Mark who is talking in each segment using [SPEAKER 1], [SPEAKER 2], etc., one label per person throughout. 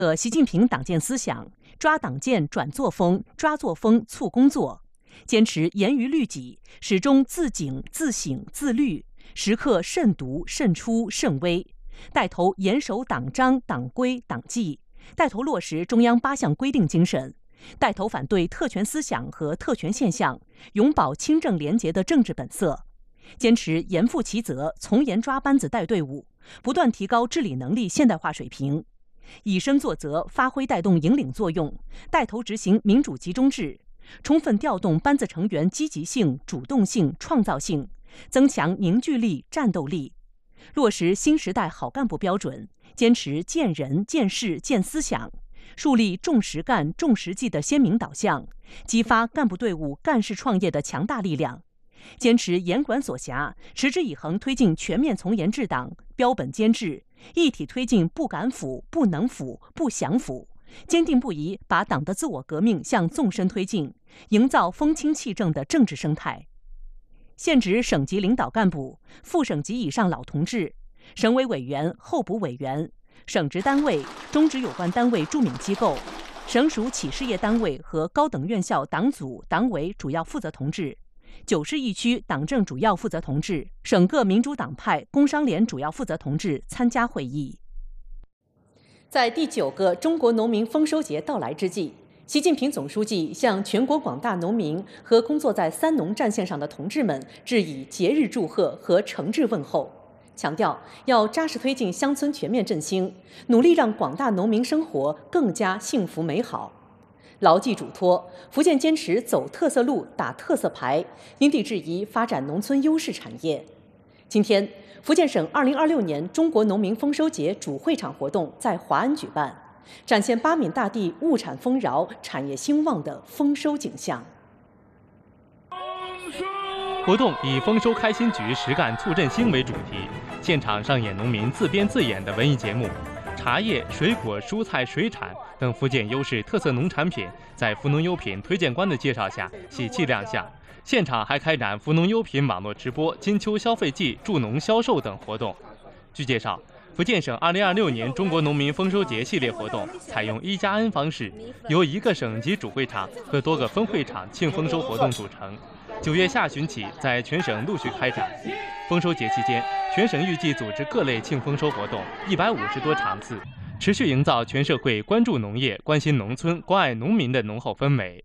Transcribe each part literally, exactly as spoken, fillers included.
[SPEAKER 1] 呃，习近平党建思想，抓党建转作风，抓作风促工作，坚持严于律己，始终自警、自省、自律，时刻慎独、慎出、慎微，带头严守党章、党规、党纪，带头落实中央八项规定精神，带头反对特权思想和特权现象，永葆清正廉洁的政治本色，坚持严负其责，从严抓班子带队伍，不断提高治理能力现代化水平，以身作则，发挥带动引领作用，带头执行民主集中制，充分调动班子成员积极性、主动性、创造性，增强凝聚力、战斗力，落实新时代好干部标准，坚持见人、见事、见思想，树立重实干、重实际的鲜明导向，激发干部队伍干事创业的强大力量。坚持严管所辖，持之以恒推进全面从严治党、标本兼治，一体推进不敢腐、不能腐、不想腐，坚定不移把党的自我革命向纵深推进，营造风清气正的政治生态。现职省级领导干部、副省级以上老同志、省委委员、候补委员、省直单位、中直有关单位驻闽机构、省属企事业单位和高等院校党组、党委主要负责同志、九市一区党政主要负责同志、省各民主党派工商联主要负责同志参加会议。在第九个中国农民丰收节到来之际，习近平总书记向全国广大农民和工作在三农战线上的同志们致以节日祝贺和诚挚问候，强调要扎实推进乡村全面振兴，努力让广大农民生活更加幸福美好。牢记嘱托，福建坚持走特色路、打特色牌，因地制宜发展农村优势产业。今天，福建省二零二六年中国农民丰收节主会场活动在华安举办，展现巴闽大地物产丰饶、产业兴旺的丰收景象。
[SPEAKER 2] 活动以丰收开心局实干促振兴为主题，现场上演农民自编自演的文艺节目。茶叶、水果、蔬菜、水产等福建优势特色农产品，在福农优品推荐官的介绍下喜气亮相。现场还开展福农优品网络直播、金秋消费季助农销售等活动。据介绍，福建省二零二六年中国农民丰收节系列活动采用一加 N 方式，由一个省级主会场和多个分会场庆丰收活动组成。九月下旬起，在全省陆续开展。丰收节期间，全省预计组织各类庆丰收活动一百五十多场次，持续营造全社会关注农业、关心农村、关爱农民的浓厚氛围。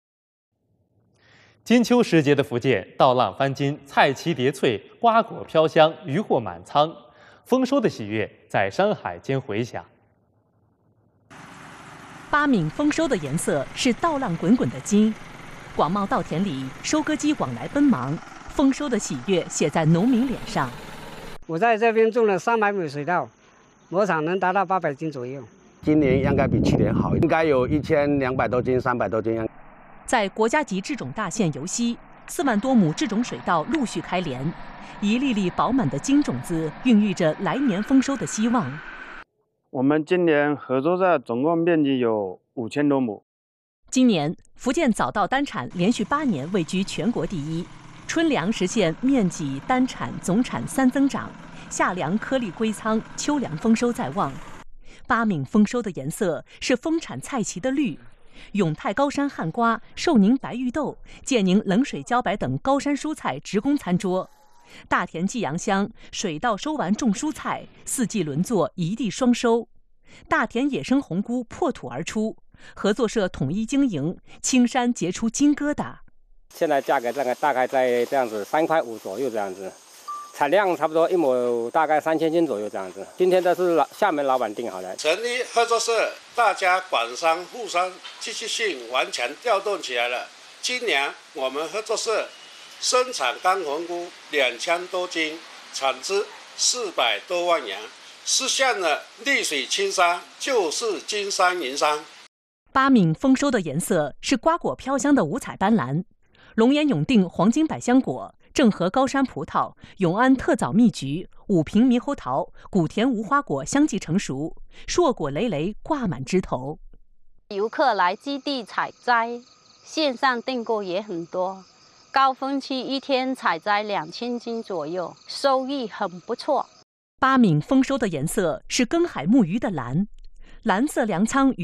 [SPEAKER 2] 金秋时节的福建，稻浪翻金，菜齐蝶翠，瓜果飘香，渔获满仓，丰收的喜悦在山海间回响。
[SPEAKER 1] 巴闽丰收的颜色是稻浪滚滚的金。广袤稻田里，收割机往来奔忙，丰收的喜悦写在农民脸上。
[SPEAKER 3] 我在这边种了三百亩水稻，亩产能达到八百斤左右。
[SPEAKER 4] 今年应该比去年好，应该有一千两百多斤、三百多斤。
[SPEAKER 1] 在国家级制种大县尤溪，四万多亩制种水稻陆续开镰，一粒粒饱满的金种子孕育着来年丰收的希望。
[SPEAKER 5] 我们今年合作社总共面积有五千多亩。
[SPEAKER 1] 今年，福建早稻单产连续八年位居全国第一，春粮实现面积、单产、总产三增长，夏粮颗粒归仓，秋粮丰收在望。巴闽丰收的颜色是丰产菜畦的绿，永泰高山旱瓜、寿宁白玉豆、建宁冷水茭白等高山蔬菜直供餐桌。大田寄阳乡水稻收完种蔬菜，四季轮作，一地双收。大田野生红菇破土而出，合作社统一经营，青山结出金疙瘩。
[SPEAKER 6] 现在价格大概大概在这样子三块五左右这样子，产量差不多一亩大概三千斤左右这样子。今天都是老厦门老板定好的。
[SPEAKER 7] 成立合作社，大家管商互相积极性完全调动起来了。今年我们合作社生产干红菇两千多斤，产值四百多万元，实现了绿水青山，就是金山银山。
[SPEAKER 1] 巴闽丰收的颜色是瓜果飘香的五彩斑斓，龙岩永定黄金百香果、正和高山葡萄、永安特枣蜜橘、武平猕猴桃、古田无花果相继成熟，硕果累累挂满枝头。
[SPEAKER 8] 游客来基地采摘，线上订购也很多，高峰期一天采摘两千斤左右，收益很不错。
[SPEAKER 1] 巴闽丰收的颜色是耕海牧渔的蓝， 蓝色粮仓与